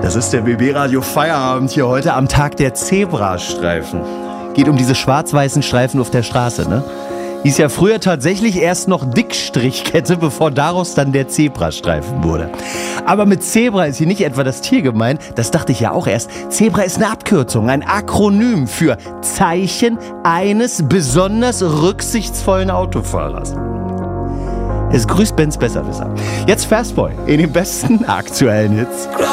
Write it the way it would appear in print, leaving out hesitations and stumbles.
Das ist der BB Radio Feierabend hier heute am Tag der Zebrastreifen. Geht um diese schwarz-weißen Streifen auf der Straße, ne? Hieß ja früher tatsächlich erst noch Dickstrichkette, bevor daraus dann der Zebrastreifen wurde. Aber mit Zebra ist hier nicht etwa das Tier gemeint, das dachte ich ja auch erst. Zebra ist eine Abkürzung, ein Akronym für Zeichen eines besonders rücksichtsvollen Autofahrers. Es grüßt Benz Besserwisser. Jetzt Fastboy in den besten aktuellen Hits.